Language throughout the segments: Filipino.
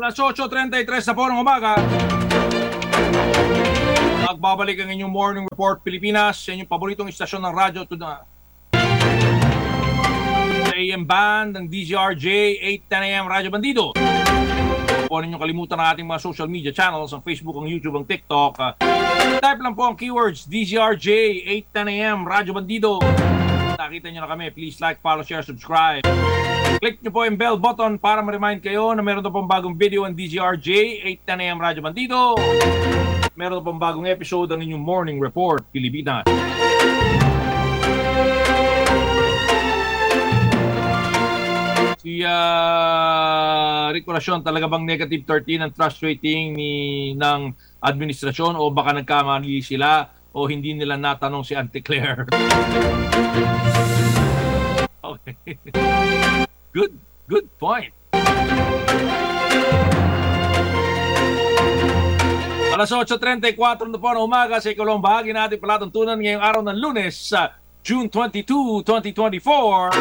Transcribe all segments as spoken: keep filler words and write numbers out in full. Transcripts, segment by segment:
alas otso trenta y tres na po ng umaga. Nagbabalik ang inyong Morning Report Pilipinas sa inyong paboritong istasyon ng radyo to na sa A M band ng D Z R J eight ten A M Radyo Bandido. Po ninyo kalimutan ang ating mga social media channels, ang Facebook, ang YouTube, ang TikTok. Uh, type lang po ang keywords D Z R J eight ten A M Radyo Bandido. Nakita nyo na kami. Please like, follow, share, subscribe. Click nyo po yung bell button para ma-remind kayo na meron na pong bagong video ang D Z R J eight ten A M Radyo Bandido. Meron na pong bagong episode ang inyong Morning Report Pilipinas. Si uh, Rick Corazon, talaga bang negative thirteen ang trust rating ni ng administrasyon o baka nagkamali sila o hindi nila natanong si Auntie Claire? Okay. Good, good point. alas otso trenta y cuatro na po ng umaga sa ikalawang bahagi natin palatuntunan ngayong araw ng Lunes sa June twenty-second, twenty twenty-four.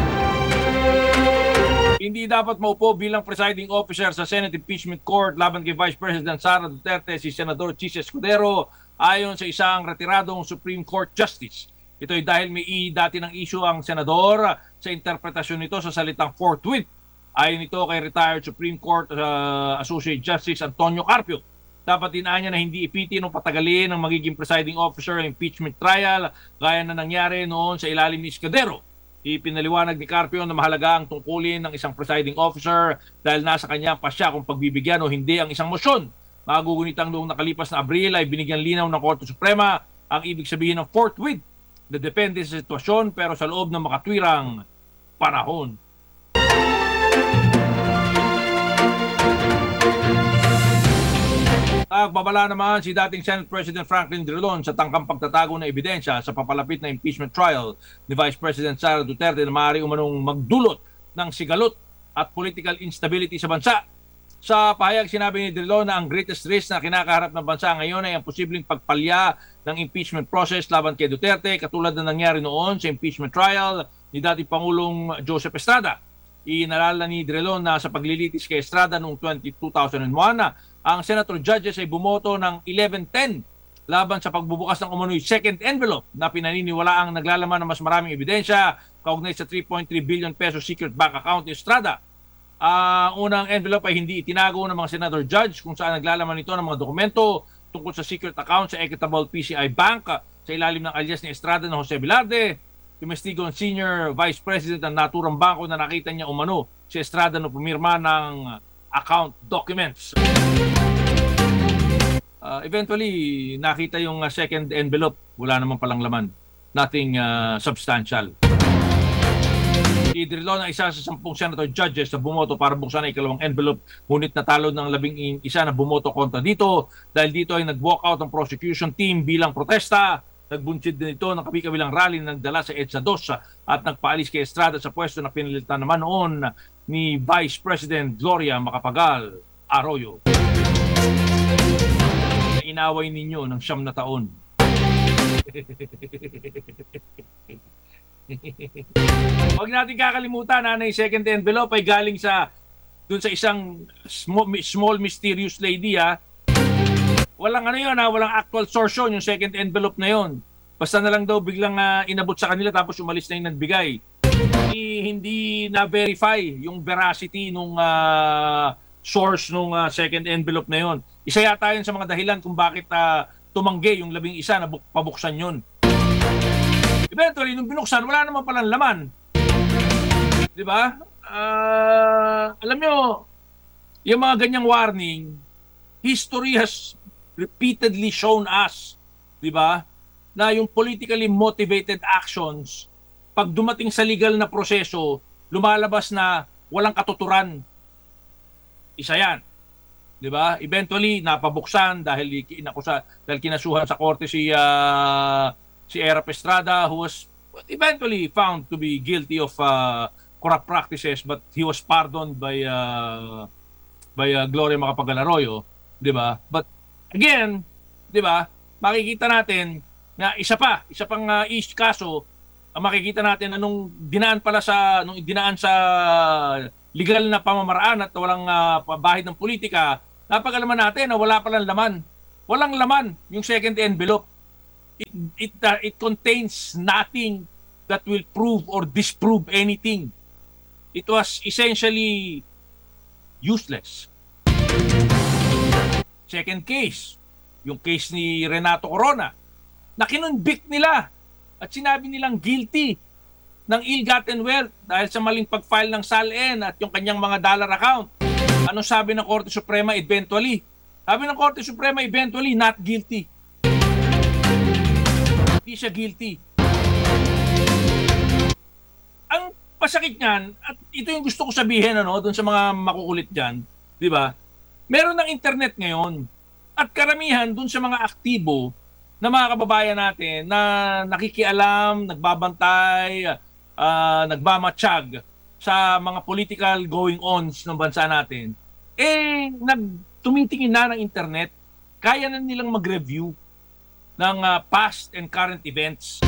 Hindi dapat maupo bilang presiding officer sa Senate Impeachment Court laban kay Vice President Sara Duterte si Senador Chis Escudero ayon sa isang retiradong Supreme Court Justice. Ito ay dahil may i dati ng issue ang senador sa interpretasyon nito sa salitang forthwith. Ayon ito kay retired Supreme Court uh, Associate Justice Antonio Carpio. Dapat din niya na hindi ipitin o patagalin ng magiging presiding officer ang impeachment trial gaya na nangyari noon sa ilalim ni Escudero. Ipinaliwanag ni Carpio na mahalaga ang tungkulin ng isang presiding officer dahil nasa kanya pa siya kung pagbibigyan o hindi ang isang mosyon. Magugunitang noong nakalipas na Abril ay binigyan linaw ng Korte Suprema ang ibig sabihin ng forthwith na depende sa sitwasyon pero sa loob ng makatwirang panahon. Nagbabala naman si dating Senate President Franklin Drilon sa tangkang pagtatago ng ebidensya sa papalapit na impeachment trial ni Vice President Sara Duterte na maaari umanong magdulot ng sigalot at political instability sa bansa. Sa pahayag sinabi ni Drilon na ang greatest risk na kinakaharap ng bansa ngayon ay ang posibleng pagpalya ng impeachment process laban kay Duterte katulad na nangyari noon sa impeachment trial ni dating Pangulong Joseph Estrada. Inalala ni Drilon na sa paglilitis kay Estrada noong two thousand one ang senator judges ay bumoto ng eleven ten laban sa pagbubukas ng umano'y second envelope na pinaniniwala ang naglalaman ng mas maraming ebidensya kaugnay sa three point three billion peso secret bank account ni Estrada. Ang uh, unang envelope ay hindi itinago ng mga senator judge kung saan naglalaman ito ng mga dokumento tungkol sa secret account sa Equitable P C I Bank uh, sa ilalim ng alias ni Estrada na Jose Velarde. Tumestigo ang senior vice president ng naturang bangko na nakita niya umano si Estrada na pumirma ng account documents. Uh, eventually, nakita yung uh, second envelope. Wala naman palang laman. Nothing uh, substantial. Si Drilon ang isa sa sampung senator judges na bumoto para buksan ang ikalawang envelope, ngunit natalo ng labing isa na bumoto kontra dito dahil dito ay nag-walk out ang prosecution team bilang protesta. Nagbunsid din ito ng kabi-kabilang rally na nagdala sa EDSA two at nagpaalis kay Estrada sa pwesto na pinilitan naman noon ni Vice President Gloria Macapagal Arroyo. Inaway ninyo ng siyam na taon. Huwag natin kakalimutan na yung second envelope ay galing sa dun sa isang small, small mysterious lady ha. Walang ano yun ha, walang actual source yun, yung second envelope na yun. Basta na lang daw biglang uh, inabot sa kanila tapos umalis na yung nagbigay. Hindi, hindi na-verify yung veracity nung uh, source nung uh, second envelope na yun. Isa yata yun sa mga dahilan kung bakit uh, tumanggi yung labing isa na pabuksan yun. Eventually, nung binuksan, wala naman palang laman. Di ba? Uh, alam nyo, yung mga ganyang warning, history has repeatedly shown us, di ba, na yung politically motivated actions, pag dumating sa legal na proseso, lumalabas na walang katuturan. Isa yan. Di ba? Eventually, napabuksan dahil, inakusa, dahil kinasuhan sa korte si, uh, si Erap Estrada, who was eventually found to be guilty of uh, corrupt practices, but he was pardoned by uh, by uh, Gloria Macapagal Arroyo. Di ba? But again, di ba, makikita natin na isa pa, isa pang uh, is kaso, ang makikita natin anong dinaan pala sa nung dinaan sa legal na pamamaraan at walang uh, bahid ng politika, napagalaman natin na wala palang laman. Walang laman yung second envelope. It it uh, it contains nothing that will prove or disprove anything. It was essentially useless. Second case, yung case ni Renato Corona, na kinonvict nila at sinabi nilang guilty ng ill-gotten wealth dahil sa maling pag-file ng S A L N at yung kanyang mga dollar account. Ano sabi ng Korte Suprema eventually? Sabi ng Korte Suprema eventually, not guilty. Hindi siya guilty. Ang pasakit niyan, at ito yung gusto ko sabihin ano, doon sa mga makukulit dyan, di ba? Meron ng internet ngayon at karamihan doon sa mga aktibo na mga kababayan natin na nakikialam, nagbabantay, uh, nagmamatsyag sa mga political going-ons ng bansa natin, eh, nagtumitingin na ng internet, kaya na nilang mag-review ng uh, past and current events.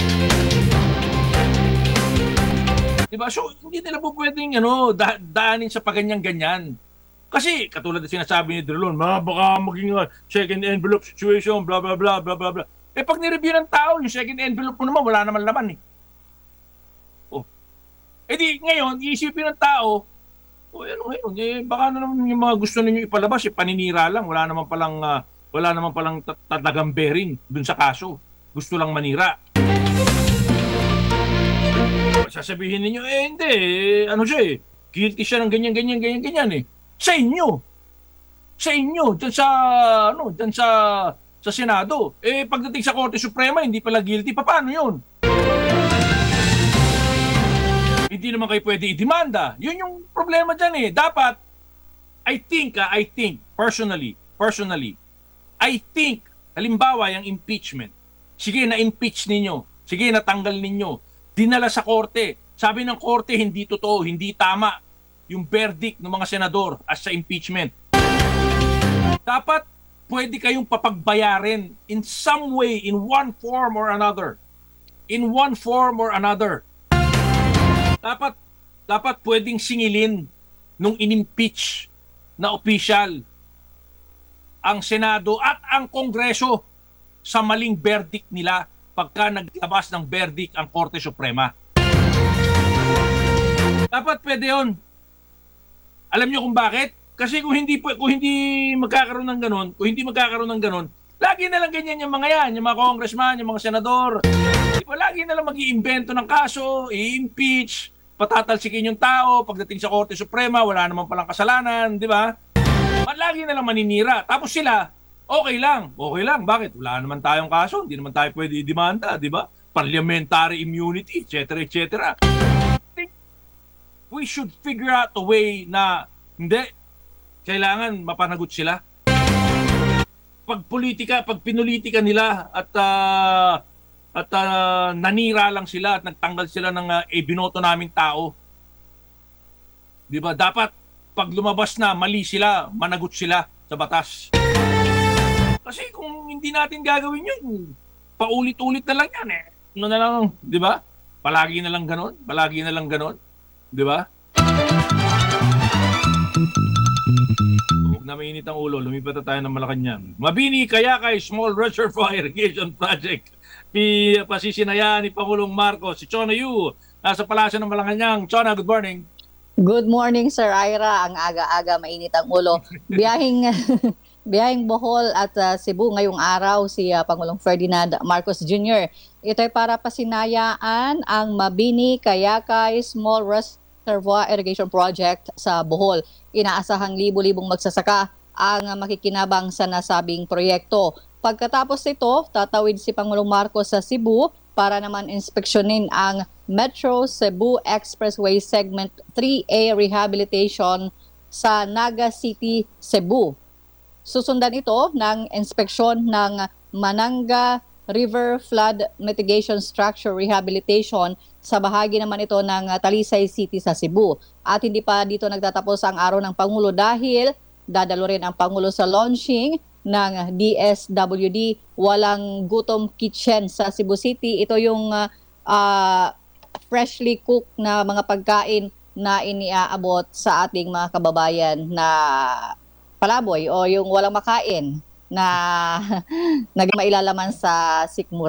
Diba? So, hindi nila po pwedeng ano, da- daanin sa paganyan-ganyan. Kasi, katulad na sinasabi ni Drilon, ma, baka maging uh, second envelope situation, blah, blah, blah, blah, blah, blah. Eh, pag nireview ng tao, yung second envelope mo naman, wala naman laman eh. Oh. Eh di, ngayon, iisipin ng tao, oh, ano ngayon, eh, baka na naman yung mga gusto ninyo ipalabas, eh, paninira lang, wala naman palang, uh, wala naman palang tatagang bearing dun sa kaso. Gusto lang manira. Sasabihin ninyo, eh, hindi, eh, ano siya eh, guilty siya ng ganyan, ganyan, ganyan, ganyan eh. Sa inyo. Sa inyo, dyan sa, ano, dyan sa, sa Senado. Eh, pagdating sa Korte Suprema, hindi pala guilty. Paano yun? Hindi naman kayo pwede i-demanda. Yun yung problema dyan eh. Dapat, I think, ah, I think, personally, personally, I think, halimbawa, yung impeachment. Sige, na-impeach ninyo. Sige, natanggal ninyo. Dinala sa Korte. Sabi ng Korte, hindi totoo, hindi tama yung verdict ng mga senador as sa impeachment. Dapat pwede kayong papagbayarin in some way, in one form or another. In one form or another. Dapat dapat pwedeng singilin nung inimpeach na opisyal ang Senado at ang Kongreso sa maling verdict nila pagka naglabas ng verdict ang Korte Suprema. Dapat pwede yun. Alam niyo kung bakit? Kasi kung hindi kung hindi magkakaroon ng ganun, kung hindi magkakaroon ng ganun, lagi na lang ganyan yung mga yan, yung mga congressman, yung mga senador. Diba, lagi na lang mag-iimbento ng kaso, i-impeach, patatalsikin yung tao, pagdating sa Korte Suprema, wala naman palang kasalanan, di ba? Lagi na lang maninira. Tapos sila, okay lang. Okay lang. Bakit? Wala naman tayong kaso, hindi naman tayo pwede i-demanda, di ba? Parliamentary immunity, et cetera, et cetera. We should figure out a way na hindi, kailangan mapanagot sila. Pag politika, pag pinulitika nila at uh, at uh, nanira lang sila at nagtanggal sila ng uh, eh, binoto naming tao. Di ba? Dapat pag lumabas na mali sila, managot sila sa batas. Kasi kung hindi natin gagawin yun, paulit-ulit na lang yan eh. Ano na lang, di ba? Palagi na lang ganon, palagi na lang ganon. Di ba? Huwag na mainit ang ulo, lumipat na tayo ng Malacanang. Mabini Kayakay Small Reservoir Irrigation Project. Pi pasisinayaan ni Pangulong Marcos. Si Chona Yu, nasa palasyo ng Malacanang. Chona, good morning. Good morning, Sir Ira. Ang aga-aga, mainit ang ulo. Biyahing, biyahing Bohol at uh, Cebu ngayong araw si uh, Pangulong Ferdinand Marcos Junior Ito ay para pasinayaan ang Mabini Kayakay Small Reservoir Irrigation Project sa Bohol. Inaasahang libo-libong magsasaka ang makikinabang sa nasabing proyekto. Pagkatapos nito, tatawid si Pangulong Marcos sa Cebu para naman inspeksyonin ang Metro Cebu Expressway Segment three A Rehabilitation sa Naga City, Cebu. Susundan ito ng inspeksyon ng Mananga River Flood Mitigation Structure Rehabilitation sa bahagi naman ito ng Talisay City sa Cebu. At hindi pa dito nagtatapos ang araw ng Pangulo dahil dadalo rin ang Pangulo sa launching ng D S W D Walang Gutom Kitchen sa Cebu City. Ito yung uh, ah, freshly cooked na mga pagkain na iniaabot sa ating mga kababayan na palaboy o yung walang makain na nagmailalaman sa sikmura.